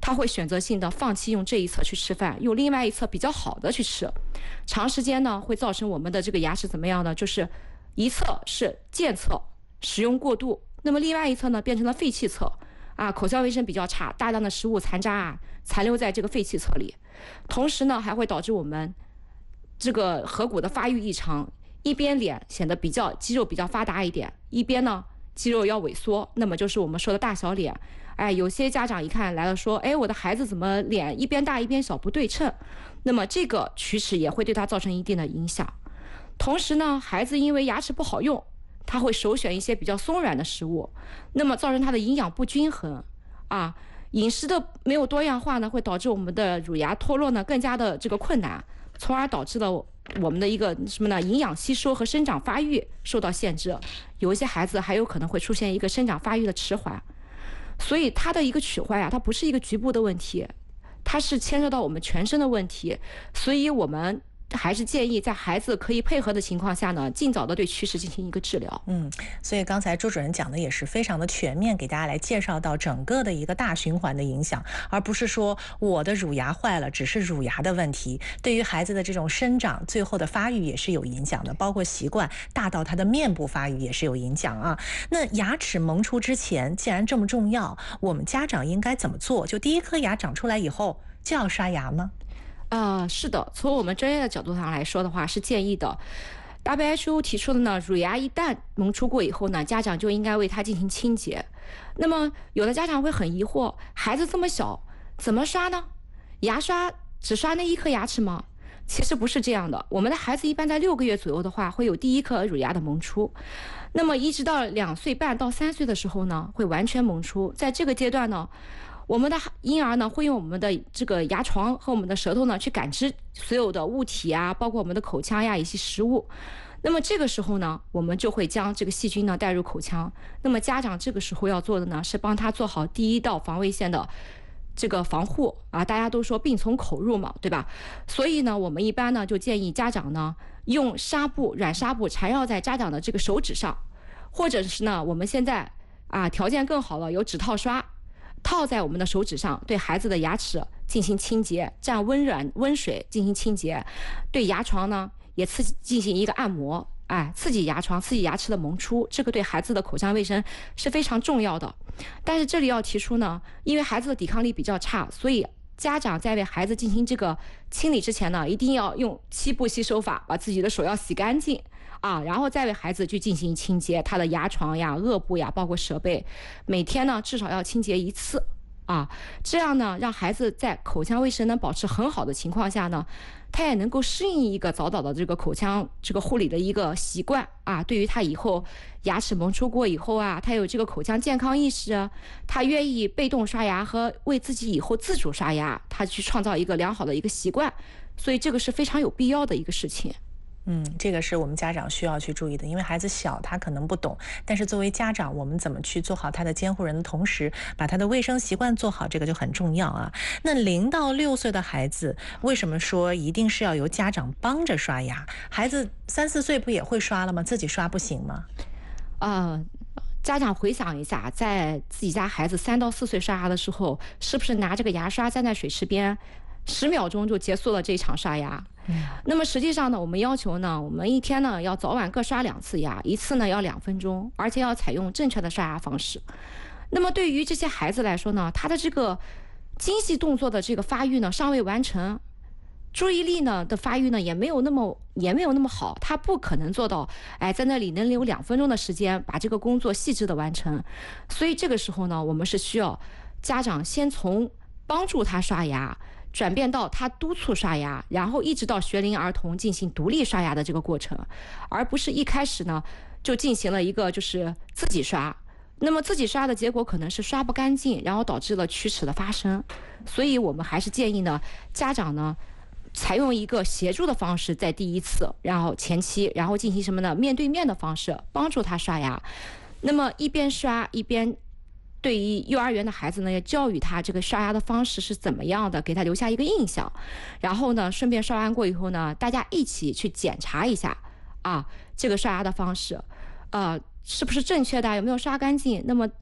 他会选择性的放弃用这一侧去吃饭，用另外一侧比较好的去吃，长时间呢会造成我们的这个牙齿怎么样呢？就是一侧是健侧，使用过度，那么另外一侧呢变成了废弃侧啊，口腔卫生比较差，大量的食物残渣啊残留在这个废弃侧里，同时呢还会导致我们这个颌骨的发育异常，一边脸显得比较肌肉比较发达一点，一边呢肌肉要萎缩，那么就是我们说的大小脸。有些家长一看来了说，我的孩子怎么脸一边大一边小不对称，那么这个龋齿也会对他造成一定的影响。同时呢，孩子因为牙齿不好用，他会首选一些比较松软的食物，那么造成他的营养不均衡啊，饮食的没有多样化呢，会导致我们的乳牙脱落呢更加的这个困难，从而导致了我们的一个什么呢？营养吸收和生长发育受到限制，有一些孩子还有可能会出现一个生长发育的迟缓。所以它的一个龋坏它不是一个局部的问题，它是牵涉到我们全身的问题。所以我们还是建议在孩子可以配合的情况下呢，尽早的对龋齿进行一个治疗。 所以刚才周主任讲的也是非常的全面，给大家来介绍到整个的一个大循环的影响，而不是说我的乳牙坏了只是乳牙的问题，对于孩子的这种生长最后的发育也是有影响的，包括习惯大到他的面部发育也是有影响啊。那牙齿萌出之前既然这么重要，我们家长应该怎么做？就第一颗牙长出来以后就要刷牙吗？ 是的，从我们专业的角度上来说的话，是建议的。WHO 提出的呢，乳牙一旦萌出过以后呢，家长就应该为它进行清洁。那么有的家长会很疑惑，孩子这么小，怎么刷呢？牙刷只刷那一颗牙齿吗？其实不是这样的，我们的孩子一般在6个月左右的话，会有第一颗乳牙的萌出。那么一直到2岁半到3岁的时候呢，会完全萌出。在这个阶段呢，我们的婴儿呢会用我们的这个牙床和我们的舌头呢去感知所有的物体啊，包括我们的口腔呀以及食物。那么这个时候呢，我们就会将这个细菌呢带入口腔。那么家长这个时候要做的呢，是帮他做好第一道防卫线的这个防护啊。大家都说病从口入嘛，对吧？所以呢，我们一般呢就建议家长呢用纱布、软纱布缠绕在家长的这个手指上，或者是呢我们现在条件更好了，有指套刷。套在我们的手指上，对孩子的牙齿进行清洁，蘸温水进行清洁，对牙床呢也进行一个按摩，刺激牙床，刺激牙齿的萌出，这个对孩子的口腔卫生是非常重要的。但是这里要提出呢，因为孩子的抵抗力比较差，所以家长在为孩子进行这个清理之前呢，一定要用7步洗手法，把自己的手要洗干净然后再为孩子去进行清洁他的牙床呀、颚部呀，包括舌背，每天呢至少要清洁1次这样呢让孩子在口腔卫生能保持很好的情况下呢，他也能够适应一个早早的这个口腔这个护理的一个习惯对于他以后牙齿萌出过以后他有这个口腔健康意识他愿意被动刷牙和为自己以后自主刷牙，他去创造一个良好的一个习惯，所以这个是非常有必要的一个事情。 这个是我们家长需要去注意的，因为孩子小他可能不懂，但是作为家长我们怎么去做好他的监护人的同时把他的卫生习惯做好，这个就很重要啊。那0到6岁的孩子为什么说一定是要由家长帮着刷牙？孩子3、4岁不也会刷了吗？自己刷不行吗？ 家长回想一下，在自己家孩子3到4岁刷牙的时候，是不是拿这个牙刷站在水池边10秒钟就结束了这一场刷牙？那么实际上呢，我们要求呢，我们一天呢要早晚各刷2次牙，一次呢要2分钟，而且要采用正确的刷牙方式。那么对于这些孩子来说呢，他的这个精细动作的这个发育呢尚未完成，注意力呢的发育呢也没有那么好，他不可能做到在那里能留2分钟的时间把这个工作细致的完成。所以这个时候呢，我们是需要家长先从帮助他刷牙转变到他督促刷牙，然后一直到学龄儿童进行独立刷牙的这个过程，而不是一开始呢就进行了一个就是自己刷。那么自己刷的结果可能是刷不干净，然后导致了龋齿的发生。所以我们还是建议呢，家长呢采用一个协助的方式，在第一次，然后前期，然后进行什么呢？面对面的方式帮助他刷牙。那么一边刷一边对于幼儿园的孩子呢，也教育他这个刷牙的方式是怎么样的，给他留下一个印象。然后呢，顺便刷完过以后呢，大家一起去检查一下这个刷牙的方式，是不是正确的，有没有刷干净？那么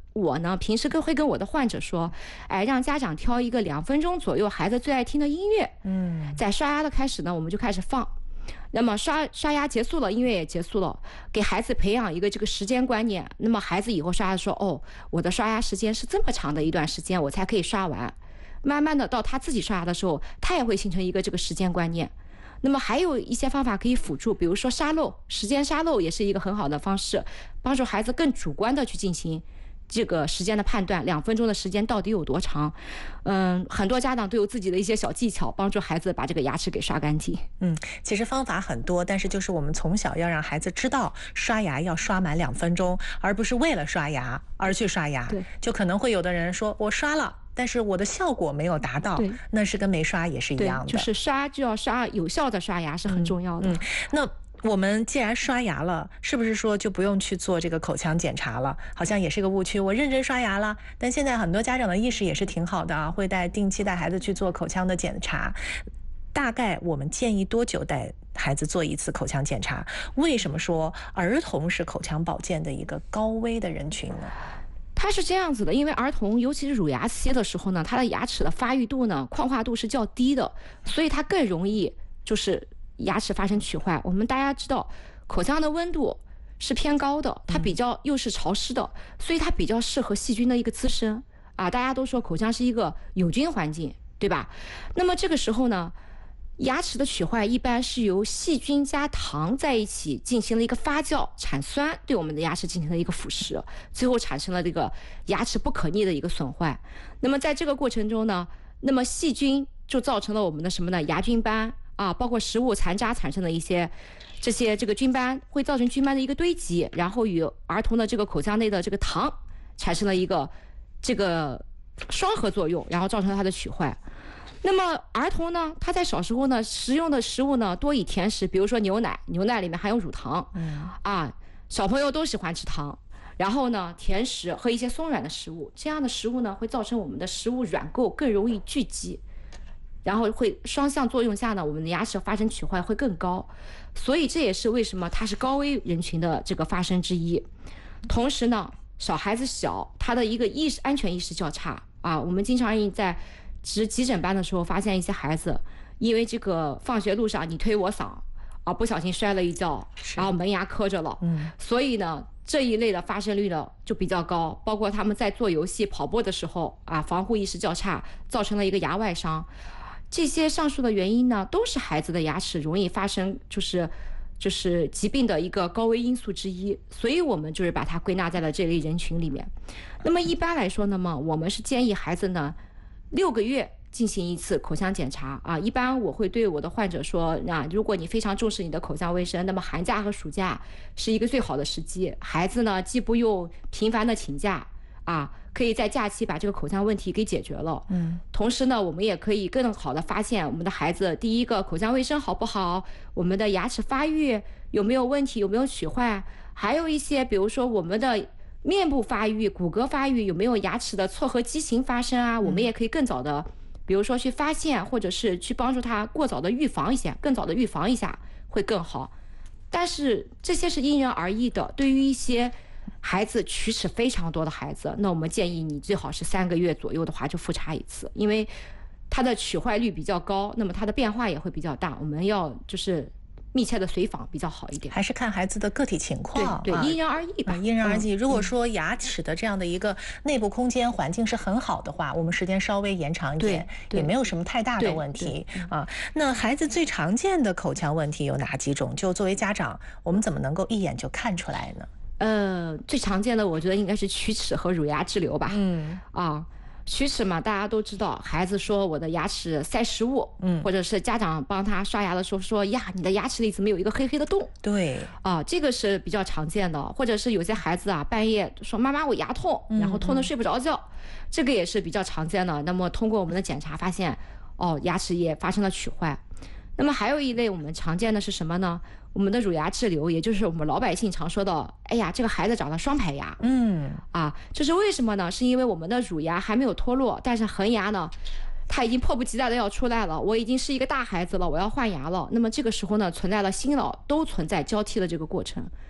我呢平时会跟我的患者说，哎，让家长挑一个2分钟左右孩子最爱听的音乐，在刷牙的开始呢，我们就开始放。那么刷牙结束了，音乐也结束了，给孩子培养一个这个时间观念。那么孩子以后刷牙说，哦，我的刷牙时间是这么长的一段时间，我才可以刷完。慢慢的到他自己刷牙的时候，他也会形成一个这个时间观念。那么还有一些方法可以辅助，比如说沙漏，时间沙漏也是一个很好的方式，帮助孩子更主观的去进行这个时间的判断，2分钟的时间到底有多长？很多家长都有自己的一些小技巧，帮助孩子把这个牙齿给刷干净。 其实方法很多，但是就是我们从小要让孩子知道刷牙要刷满2分钟，而不是为了刷牙而去刷牙。 对， 就可能会有的人说，我刷了，但是我的效果没有达到，那是跟没刷也是一样的。 就是刷就要刷有效的刷牙是很重要的。 那我们既然刷牙了，是不是说就不用去做这个口腔检查了？好像也是个误区。我认真刷牙了，但现在很多家长的意识也是挺好的啊，会定期带孩子去做口腔的检查。大概我们建议多久带孩子做一次口腔检查？为什么说儿童是口腔保健的一个高危的人群呢？ 它是这样子的，因为儿童尤其是乳牙期的时候呢，他的牙齿的发育度呢、矿化度是较低的，所以它更容易就是牙齿发生龋坏。我们大家知道，口腔的温度是偏高的，它比较又是潮湿的，所以它比较适合细菌的一个滋生啊。大家都说口腔是一个有菌环境，对吧？那么这个时候呢，牙齿的龋坏一般是由细菌加糖在一起进行了一个发酵，产酸对我们的牙齿进行了一个腐蚀，最后产生了这个牙齿不可逆的一个损坏。那么在这个过程中呢，那么细菌就造成了我们的什么呢？牙菌斑啊，包括食物残渣产生的一些这个菌斑，会造成菌斑的一个堆积，然后与儿童的这个口腔内的这个糖产生了一个这个双核作用，然后造成了它的龋坏。那么儿童呢，他在小时候呢食用的食物呢多以甜食，比如说牛奶，牛奶里面含有乳糖，小朋友都喜欢吃糖。然后呢，甜食和一些松软的食物，这样的食物呢会造成我们的食物软垢更容易聚集，然后会双向作用下呢，我们的牙齿发生龋坏会更高。所以这也是为什么它是高危人群的这个发生之一。同时呢，小孩子小，他的一个安全意识较差啊。我们经常在值急诊班的时候发现一些孩子，因为这个放学路上你推我搡啊，不小心摔了一跤，然后门牙磕着了。所以呢，这一类的发生率呢就比较高，包括他们在做游戏、跑步的时候啊，防护意识较差，造成了一个牙外伤。这些上述的原因呢，都是孩子的牙齿容易发生就是疾病的一个高危因素之一，所以我们就是把它归纳在了这类人群里面。那么一般来说呢，我们是建议孩子呢6个月进行一次口腔检查啊。一般我会对我的患者说，那如果你非常重视你的口腔卫生，那么寒假和暑假是一个最好的时机。孩子呢既不用频繁的请假啊，可以在假期把这个口腔问题给解决了。同时呢，我们也可以更好的发现我们的孩子，第一个口腔卫生好不好，我们的牙齿发育有没有问题，有没有龋坏，还有一些比如说我们的面部发育、骨骼发育有没有牙齿的错颌畸形发生啊，我们也可以更早的比如说去发现，或者是去帮助他过早的预防一下，更早的预防一下会更好。但是这些是因人而异的，对于一些孩子龋齿非常多的孩子，那我们建议你最好是3个月左右的话就复查一次，因为它的龋坏率比较高，那么它的变化也会比较大，我们要就是密切的随访比较好一点， 还是看孩子的个体情况， 对，因人而异吧， 因人而异。如果说牙齿的这样的一个内部空间环境是很好的话，我们时间稍微延长一点，也没有什么太大的问题啊。那孩子最常见的口腔问题有哪几种？就作为家长，我们怎么能够一眼就看出来呢？ 最常见的我觉得应该是龋齿和乳牙滞留吧。龋齿嘛，大家都知道，孩子说我的牙齿塞食物，或者是家长帮他刷牙的时候说呀，你的牙齿里怎么有一个黑黑的洞？ 对啊，这个是比较常见的。或者是有些孩子啊，半夜说妈妈我牙痛，然后痛得睡不着觉，这个也是比较常见的。那么通过我们的检查发现，牙齿也发生了龋坏。那么还有一类我们常见的是什么呢？我们的乳牙滞留，也就是我们老百姓常说的，哎呀，这个孩子长了双排牙。这是为什么呢？是因为我们的乳牙还没有脱落，但是恒牙呢，它已经迫不及待的要出来了。我已经是一个大孩子了，我要换牙了。那么这个时候呢，存在了新老都存在交替的这个过程。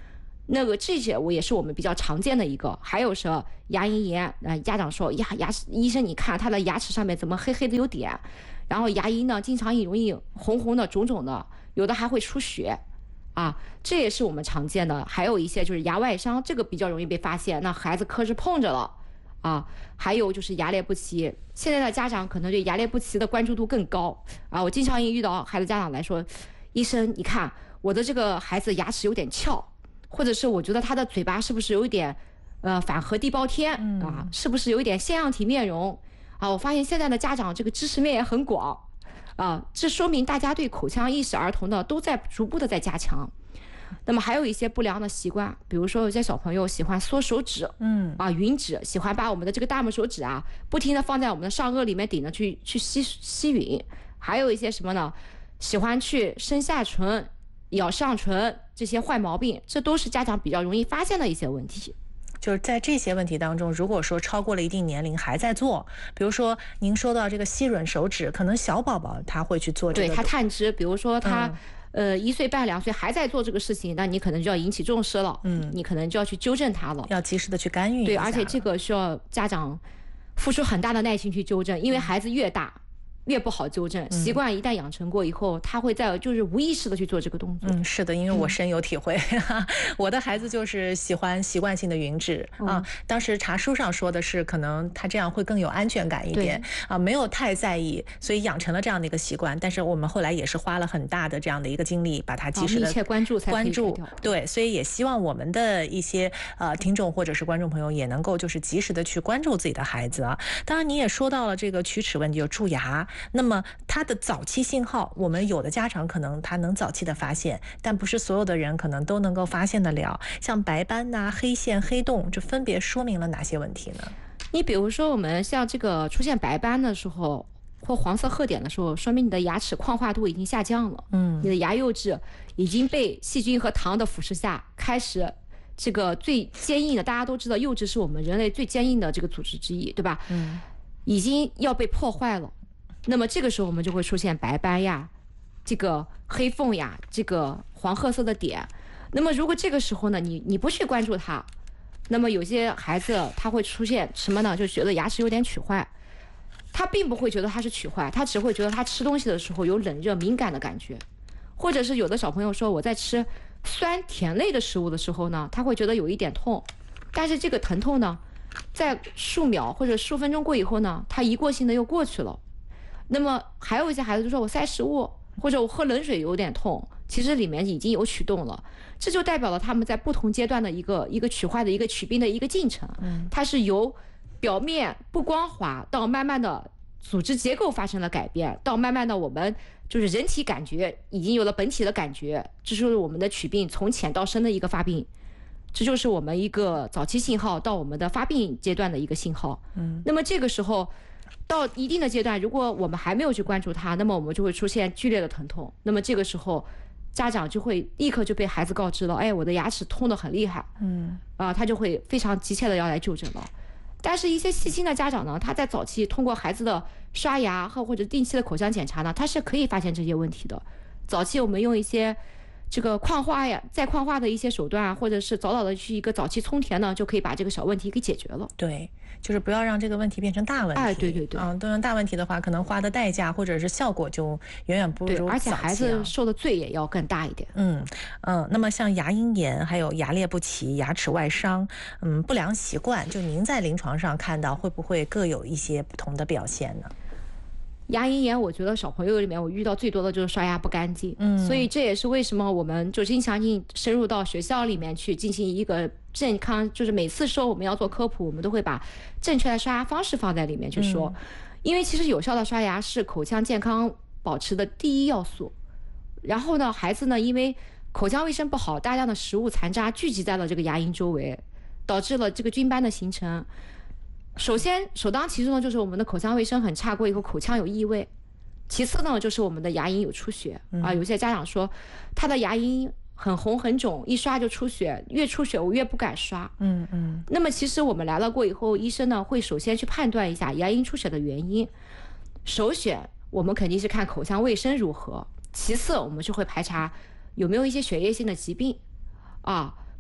那个这些也是我们比较常见的一个。还有是牙龈炎，家长说呀，医生你看他的牙齿上面怎么黑黑的有点，然后牙龈呢经常容易红红的肿肿的，有的还会出血。这也是我们常见的。还有一些就是牙外伤，这个比较容易被发现，那孩子磕是碰着了还有就是牙列不齐，现在的家长可能对牙列不齐的关注度更高我经常遇到孩子家长来说，医生你看我的这个孩子牙齿有点翘，或者是我觉得他的嘴巴是不是有一点反颌地包天是不是有一点腺样体面容我发现现在的家长这个知识面也很广这说明大家对口腔意识儿童的都在逐步的在加强。那么还有一些不良的习惯，比如说有些小朋友喜欢缩手指吮指，喜欢把我们的这个大拇手指不停的放在我们的上颚里面顶着去吸吮。还有一些什么呢，喜欢去伸下唇咬上唇，这些坏毛病，这都是家长比较容易发现的一些问题。 就是在这些问题当中，如果说超过了一定年龄还在做，比如说您说到这个吸吮手指，可能小宝宝他会去做这个， 对他探知，比如说他1岁半2岁还在做这个事情，那你可能就要引起重视了，你可能就要去纠正他了， 要及时的去干预一下。 对，而且这个需要家长付出很大的耐心去纠正，因为孩子越大越不好纠正，习惯一旦养成过以后，他会在就是无意识的去做这个动作。 是的，因为我深有体会，我的孩子就是喜欢习惯性的吮指当时查书上说的是，可能他这样会更有安全感一点没有太在意，所以养成了这样的一个习惯。但是我们后来也是花了很大的这样的一个精力，把它及时的密切关注才可以改掉。 对，所以也希望我们的一些听众或者是观众朋友也能够就是及时的去关注自己的孩子当然，你也说到了这个龋齿问题，有蛀牙。那么它的早期信号，我们有的家长可能他能早期的发现，但不是所有的人可能都能够发现得了。像白斑黑线、黑洞，这分别说明了哪些问题呢？ 你比如说我们像这个出现白斑的时候或黄色褐点的时候，说明你的牙齿矿化度已经下降了，你的牙釉质已经被细菌和糖的腐蚀下开始这个最坚硬的，大家都知道釉质是我们人类最坚硬的这个组织之一，对吧？已经要被破坏了。那么这个时候我们就会出现白斑这个黑缝这个黄褐色的点。那么如果这个时候呢，你不去关注它，那么有些孩子他会出现什么呢？就觉得牙齿有点龋坏，他并不会觉得他是龋坏，他只会觉得他吃东西的时候有冷热敏感的感觉，或者是有的小朋友说我在吃酸甜类的食物的时候呢，他会觉得有一点痛，但是这个疼痛呢，在数秒或者数分钟过以后呢，他一过性的又过去了。那么还有一些孩子就说我塞食物或者我喝冷水有点痛，其实里面已经有龋洞了，这就代表了他们在不同阶段的一个龋坏的一个龋病的一个进程。它是由表面不光滑到慢慢的组织结构发生了改变，到慢慢的我们就是人体感觉已经有了本体的感觉，这就是我们的龋病从浅到深的一个发病，这就是我们一个早期信号到我们的发病阶段的一个信号。那么这个时候到一定的阶段，如果我们还没有去关注它，那么我们就会出现剧烈的疼痛。那么这个时候，家长就会立刻就被孩子告知了，哎，我的牙齿痛得很厉害，他就会非常急切的要来就诊了。但是，一些细心的家长呢，他在早期通过孩子的刷牙或者定期的口腔检查呢，他是可以发现这些问题的。早期我们用一些这个矿化再矿化的一些手段或者是早的去一个早期充填呢，就可以把这个小问题给解决了。 对，就是不要让这个问题变成大问题。 对对对， 都成大问题的话，可能花的代价或者是效果就远远不如早期。 而且孩子受的罪也要更大一点。 那么像牙龈炎，还有牙列不齐、牙齿外伤，不良习惯，就您在临床上看到会不会各有一些不同的表现呢？ 牙龈炎，我觉得小朋友里面我遇到最多的就是刷牙不干净，所以这也是为什么我们就经常深入到学校里面去进行一个健康，就是每次说我们要做科普，我们都会把正确的刷牙方式放在里面去说，因为其实有效的刷牙是口腔健康保持的第一要素。然后呢，孩子呢，因为口腔卫生不好，大量的食物残渣聚集在了这个牙龈周围，导致了这个菌斑的形成。首当其冲的就是我们的口腔卫生很差，过以后口腔有异味。其次呢，就是我们的牙龈有出血有些家长说他的牙龈很红很肿，一刷就出血，越出血我越不敢刷。那么其实我们来了过以后，医生呢会首先去判断一下牙龈出血的原因，首选我们肯定是看口腔卫生如何，其次我们就会排查有没有一些血液性的疾病比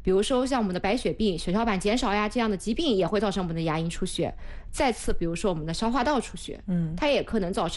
比如说像我们的白血病、血小板减少呀这样的疾病也会造成我们的牙龈出血。再次，比如说我们的消化道出血，它也可能造成